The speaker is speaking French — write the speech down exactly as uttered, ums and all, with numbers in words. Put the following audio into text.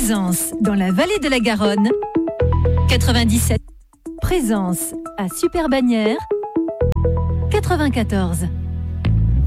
Présence dans la vallée de la Garonne. quatre-vingt-dix-sept. Présence à Super Bagnères. quatre-vingt-quatorze.